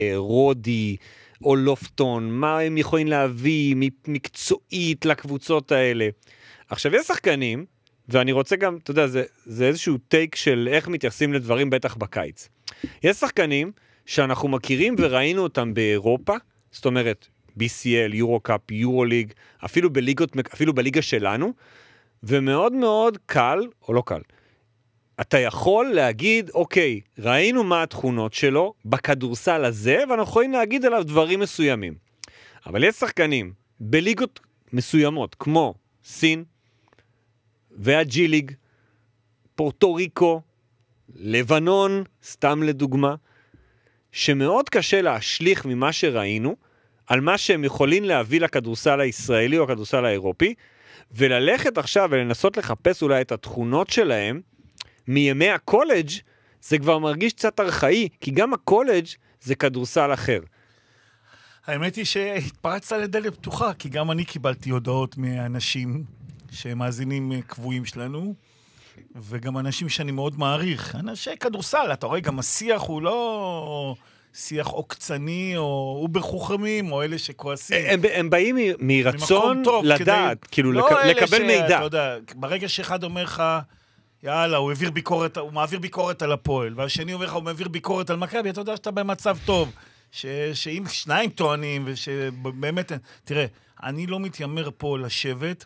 רודי או לופטון, מה הם יכולים להביא מקצועית לקבוצות האלה. עכשיו, יש שחקנים, ואני רוצה גם, אתה יודע, זה איזשהו טייק של איך מתייחסים לדברים בטח בקיץ. יש שחקנים שאנחנו מכירים וראינו אותם באירופה, זאת אומרת, BCL, יורו-קאפ, יורו-ליג, אפילו בליגה שלנו, ומאוד מאוד קל, או לא קל, אתה יכול להגיד, אוקיי, ראינו מה התכונות שלו בכדורסל הזה, ואנחנו יכולים להגיד עליו דברים מסוימים. אבל יש שחקנים בליגות מסוימות, כמו סין, והג'י ליג, פורטו ריקו, לבנון, סתם לדוגמה, שמאוד קשה להשליך ממה שראינו, על מה שהם יכולים להביא לכדורסל הישראלי או הכדורסל האירופי, וללכת עכשיו ולנסות לחפש אולי את התכונות שלהם, מימי הקולג' זה כבר מרגיש קצת ארכאי, כי גם הקולג' זה כדורסל אחר. האמת היא שהתפרצת לדלת פתוחה, כי גם אני קיבלתי הודעות מאנשים שמאזינים קבועים שלנו, וגם אנשים שאני מאוד מעריך. אנשי כדורסל, אתה רואה, גם השיח הוא לא שיח עוקצני, או הוא בחוכמים, או אלה שכועסים. הם באים מרצון לדעת, כאילו לקבל מידע. אתה יודע, ברגע שאחד אומר לך, יאללה, הוא מעביר ביקורת על הפועל, והשני אומר לך, הוא מעביר ביקורת על מכבי, אתה יודע שאתה במצב טוב, שאם שניים טוענים, ושבאמת, תראה, אני לא מתיימר פה לשבת,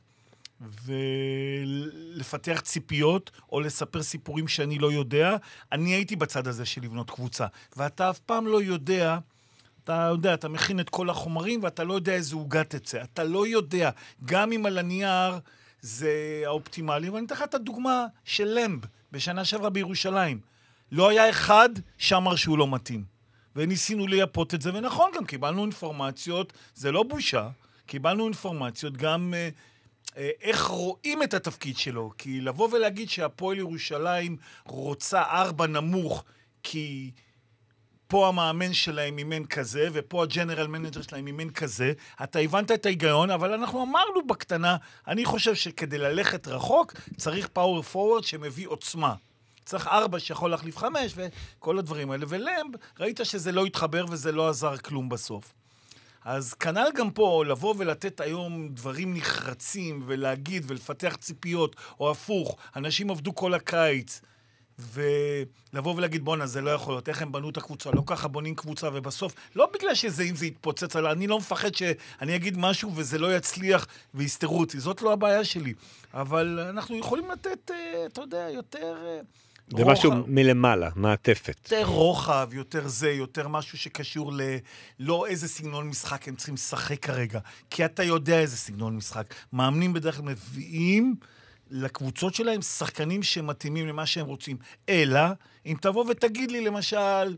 ולפתח ציפיות, או לספר סיפורים שאני לא יודע. אני הייתי בצד הזה של לבנות קבוצה, ואתה אף פעם לא יודע, אתה יודע, אתה מכין את כל החומרים, ואתה לא יודע איזה עוגה תצא, אתה לא יודע, גם אם על הנייר זה האופטימלי, ואני אתן לך את הדוגמה של למב, בשנה שעברה בירושלים. לא היה אחד שאמר שהוא לא מתאים, וניסינו לייפות את זה, ונכון, גם קיבלנו אינפורמציות, זה לא בושה, קיבלנו אינפורמציות גם איך רואים את התפקיד שלו, כי לבוא ולהגיד שהפועל ירושלים רוצה 4 נמוך, כי פה המאמן שלהם אימן כזה, ופה הג'נרל מנג'ר שלהם אימן כזה, אתה הבנת את ההיגיון, אבל אנחנו אמרנו בקטנה, אני חושב שכדי ללכת רחוק, צריך פאוור פורוורד שמביא עוצמה. צריך 4 שיכול להחליף 5, וכל הדברים האלה. ולמב, ראית שזה לא התחבר וזה לא עזר כלום בסוף. אז כנ"ל גם פה, לבוא ולתת היום דברים נחרצים, ולהגיד ולפתח ציפיות, או הפוך, אנשים עבדו כל הקיץ, ולבוא ולהגיד, בונה, זה לא יכול להיות, איך הם בנו את הקבוצה, לא ככה בונים קבוצה, ובסוף, לא בגלל שזה, אם זה יתפוצץ עליי, אני לא מפחד שאני אגיד משהו, וזה לא יצליח, ויסתרו אותי, זאת לא הבעיה שלי, אבל אנחנו יכולים לתת, אתה יודע, יותר זה משהו מלמעלה, מעטפת. יותר רוחב, יותר זה, יותר משהו שקשור לא איזה סגנון משחק הם צריכים לשחק כרגע, כי אתה יודע איזה סגנון משחק. מאמנים בדרך כלל מביאים לקבוצות שלהם שחקנים שמתאימים למה שהם רוצים. אלא, אם תבוא ותגיד לי למשל,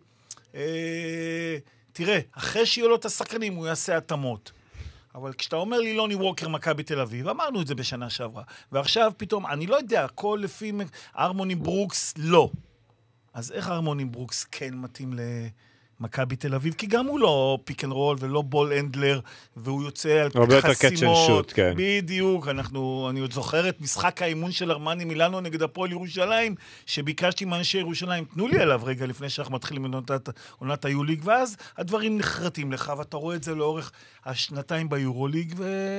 תראה, אחרי שיהיו לו את השחקנים הוא יעשה התאמות. אבל כשאתה אומר לי לוני ווקר מכבי תל אביב, אמרנו את זה בשנה שעברה, ועכשיו פתאום, אני לא יודע, הכל לפי ארמוני ברוקס, לא. אז איך ארמוני ברוקס כן מתאים למכבי תל אביב? כי גם הוא לא פיק אנד רול ולא בול אנדלר, והוא יוצא על חסימות. כן. בדיוק, אני עוד זוכר את משחק האימון של ארמני מילאנו נגד הפועל ירושלים, שביקשתי מאנשי ירושלים, תנו לי עליו רגע לפני שאנחנו מתחילים עונת היוליג, ואז הדברים נחרטים לך, ואתה רואה את זה לאורך השנתיים ביורוליג,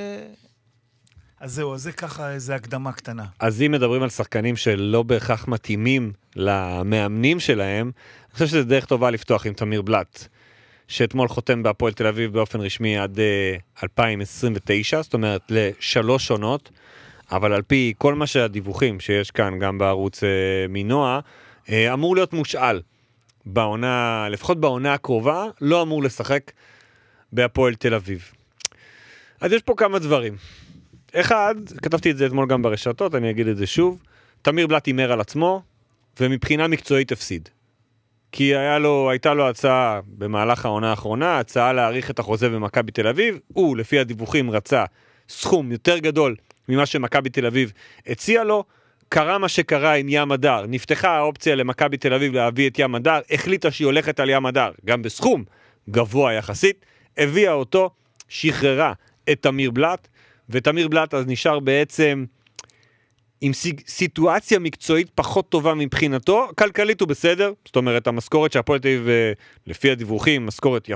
אז זהו, אז זה ככה איזו הקדמה קטנה. אז אם מדברים על שחקנים שלא בהכרח מתאימים למאמנים שלהם, אני חושב שזה דרך טובה לפתוח עם תמיר בלט, שאתמול חותם בהפועל תל אביב באופן רשמי עד 2029, זאת אומרת ל3 עונות, אבל על פי כל מה שהדיווחים שיש כאן, גם בערוץ מנוע, אמור להיות מושאל בעונה, לפחות בעונה הקרובה, לא אמור לשחק בהפועל תל אביב. אז יש פה כמה דברים. אחד, כתבתי את זה אתמול גם ברשתות, אני אגיד את זה שוב, תמיר בלט הימר על עצמו, ומבחינה מקצועית הפסיד. כי הייתה לו הצעה במהלך העונה האחרונה, הצעה להאריך את החוזה במכבי תל אביב, הוא לפי הדיווחים רצה סכום יותר גדול ממה שמכבי תל אביב הציע לו, קרה מה שקרה עם ים הדר, נפתחה האופציה למכבי תל אביב להביא את ים הדר, החליטה שהיא הולכת על ים הדר, גם בסכום גבוה יחסית, הביאה אותו, שחררה את תמיר בלט, ותמיר בלט אז נשאר בעצם עם סיטואציה מקצועית פחות טובה מבחינתו, כלכלית הוא בסדר, זאת אומרת המשכורת שהפועל תל אביב לפי הדיווחים, משכורת